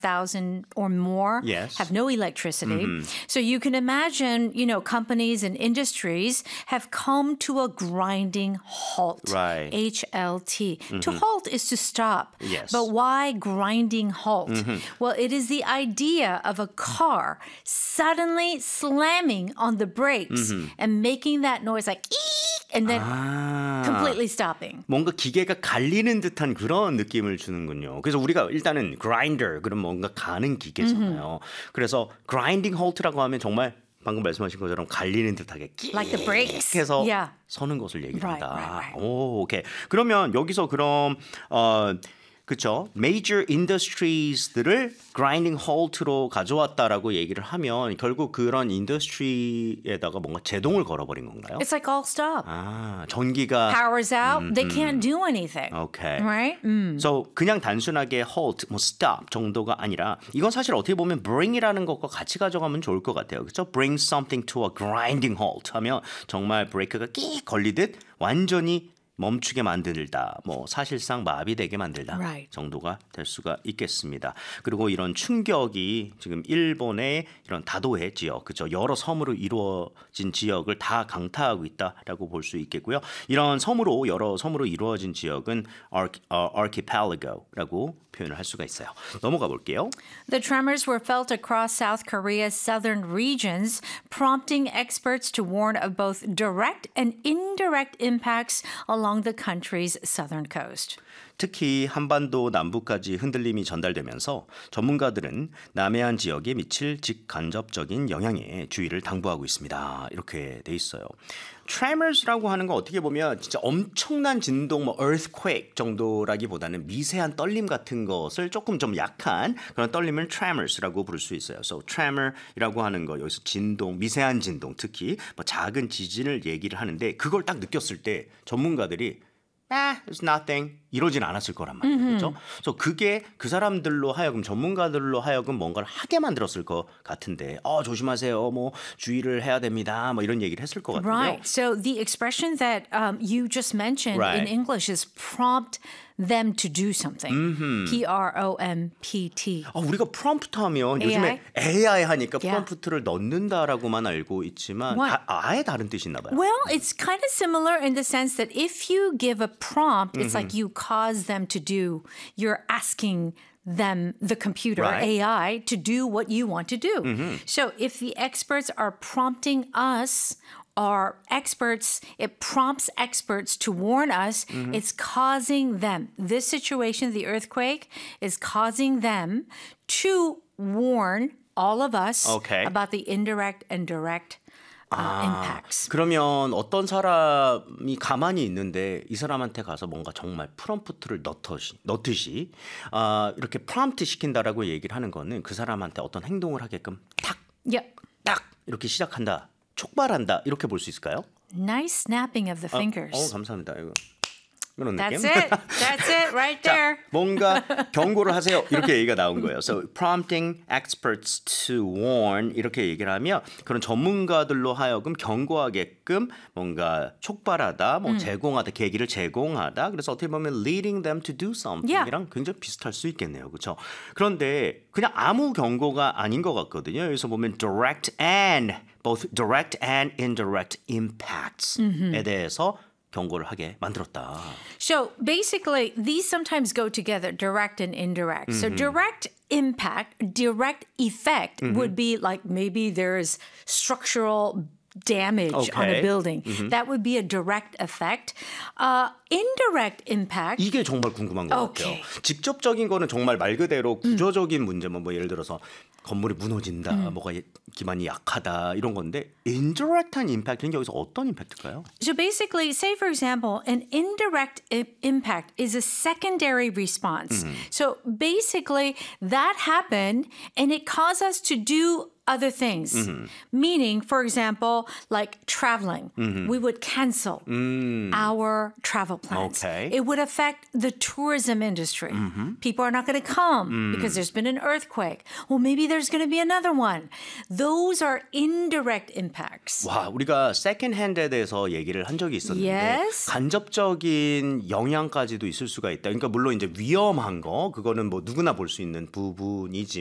thousand or more Yes. have no electricity. So you can imagine, companies and industries have come to a grinding halt. Right. HLT. To halt is to stop. Yes. But why grinding halt? Well, it is the idea of a car suddenly slamming on the brakes and making that noise like eek, and then completely stopping. 뭔가 기계가 갈리는 듯한 그런 느낌을 주는군요. 그래서 우리가 일단은 grinder, 그럼 뭔가 가는 기계잖아요. 그래서 grinding halt라고 하면 정말 방금 말씀하신 것처럼 갈리는 듯하게 Like the brakes. 해서 Yeah. 서는 것을 얘기한다. Right. 오, 오케이. 그러면 여기서 그럼 그렇죠. Major industries들을 grinding halt로 가져왔다라고 얘기를 하면 결국 그런 인더스트리에다가 뭔가 제동을 걸어버린 건가요? It's like all stop. 전기가 Powers out, they can't do anything. 오케이. Right? So 그냥 단순하게 halt, stop 정도가 아니라 이건 사실 어떻게 보면 bring이라는 것과 같이 가져가면 좋을 것 같아요. 그렇죠? Bring something to a grinding halt 하면 정말 브레이크가 끼 걸리듯 완전히 멈추게 만들다, 사실상 마비되게 만들다 Right. 정도가 될 수가 있겠습니다. 그리고 이런 충격이 지금 일본의 이런 다도해 지역, 그죠? 여러 섬으로 이루어진 지역을 다 강타하고 있다라고 볼 수 있겠고요. 이런 여러 섬으로 이루어진 지역은 archipelago라고 표현을 할 수가 있어요. 넘어가 볼게요. The tremors were felt across South Korea's southern regions, prompting experts to warn of both direct and indirect impacts along the country's southern coast. 특히 한반도 남부까지 흔들림이 전달되면서 전문가들은 남해안 지역에 미칠 직간접적인 영향에 주의를 당부하고 있습니다. 이렇게 돼 있어요. Tremors라고 하는 건 어떻게 보면 진짜 엄청난 진동, earthquake 정도라기보다는 미세한 떨림 같은 것을 조금 좀 약한 그런 떨림을 tremors라고 부를 수 있어요. So tremor이라고 하는 거 여기서 진동, 미세한 진동, 특히 작은 지진을 얘기를 하는데 그걸 딱 느꼈을 때 전문가들이 it's nothing. 이러진 않았을 거란 말이에요. 그렇죠? 그래서 그게 그 사람들로 하여금 전문가들로 하여금 뭔가를 하게 만들었을 것 같은데 조심하세요. 주의를 해야 됩니다. 이런 얘기를 했을 것 같은데요. Right. So the expression that you just mentioned Right. in English is prompt them to do something. Prompt. 우리가 프롬프트 하면 요즘에 AI 하니까 프롬프트를 넣는다라고만 알고 있지만 아예 다른 뜻이 있나 봐요. Well, it's kind of similar in the sense that if you give a prompt, it's like you cause them to do, you're asking them, the computer, Right. AI, to do what you want to do. So if the experts are prompting us, or experts, it prompts experts to warn us, it's causing them, this situation, the earthquake, is causing them to warn all of us Okay. about the indirect and direct impacts. 그러면 어떤 사람이 가만히 있는데 이 사람한테 가서 뭔가 정말 프롬프트를 넣듯이 이렇게 프롬프트 시킨다라고 얘기를 하는 거는 그 사람한테 어떤 행동을 하게끔 Yep. 딱 이렇게 시작한다, 촉발한다 이렇게 볼 수 있을까요? Nice snapping of the fingers. 감사합니다. 이런 느낌. That's it. That's it right there. 뭔가 경고를 하세요. 이렇게 얘기가 나온 거예요. So prompting experts to warn 이렇게 얘기를 하면 그런 전문가들로 하여금 경고하게끔 뭔가 촉발하다, 제공하다, 계기를 제공하다. 그래서 어떻게 보면 leading them to do something이랑 굉장히 비슷할 수 있겠네요. 그렇죠? 그런데 그냥 아무 경고가 아닌 것 같거든요. 여기서 보면 both direct and indirect impacts에 대해서 경고를 하게 만들었다. So basically, these sometimes go together, direct and indirect. So direct impact, direct effect would be like maybe there's structural damage on a building. That would be a direct effect. Indirect impact. 이게 정말 궁금한 것 같아요. 직접적인 거는 정말 말 그대로 구조적인 문제, 예를 들어서 건물이 무너진다, 뭐가 기반이 약하다 이런 건데 indirect한 impact는 여기서 어떤 임팩트일까요? So basically, say for example, an indirect impact is a secondary response. So basically, that happened and it caused us to do other things. Meaning, for example, like traveling, we would cancel our travel plans. Okay. It would affect the tourism industry. People are not going to come because there's been an earthquake. Well, maybe there's going to be another one. Those are indirect impacts. 와, 우리가 세컨핸드에 대해서 얘기를 한 적이 있었는데 Yes. 간접적인 영향까지도 있을 수가 있다. 그러니까 물론 이제 위험한 거 그거는 뭐 누구나 볼 수 있는 부분이지.